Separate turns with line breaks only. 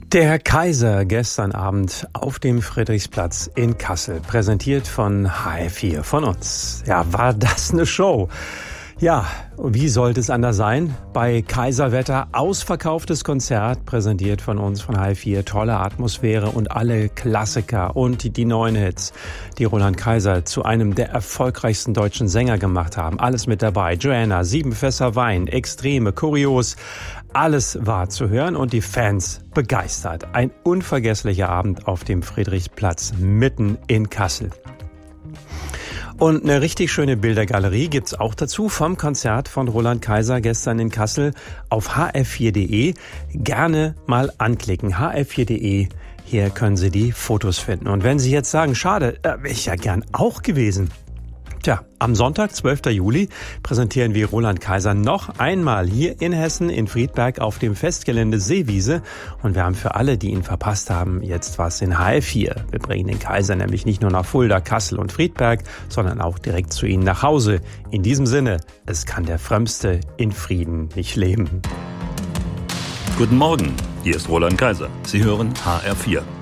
Der Kaiser gestern Abend auf dem Friedrichsplatz in Kassel, präsentiert von HR4, von uns. Ja, war das eine Show? Ja, wie sollte es anders sein? Bei Kaiserwetter ausverkauftes Konzert, präsentiert von uns, von HR4, tolle Atmosphäre und alle Klassiker und die neuen Hits, die Roland Kaiser zu einem der erfolgreichsten deutschen Sänger gemacht haben. Alles mit dabei. Joanna, 7 Fässer Wein, Extreme, Kurios, alles war zu hören und die Fans begeistert. Ein unvergesslicher Abend auf dem Friedrichsplatz mitten in Kassel. Und eine richtig schöne Bildergalerie gibt's auch dazu vom Konzert von Roland Kaiser gestern in Kassel auf hr4.de. Gerne mal anklicken. hr4.de. Hier können Sie die Fotos finden. Und wenn Sie jetzt sagen, schade, wäre ich ja gern auch gewesen. Tja, am Sonntag, 12. Juli, präsentieren wir Roland Kaiser noch einmal hier in Hessen in Friedberg auf dem Festgelände Seewiese. Und wir haben für alle, die ihn verpasst haben, jetzt was in HR4. Wir bringen den Kaiser nämlich nicht nur nach Fulda, Kassel und Friedberg, sondern auch direkt zu Ihnen nach Hause. In diesem Sinne, es kann der Frömmste in Frieden nicht leben.
Guten Morgen, hier ist Roland Kaiser. Sie hören HR4.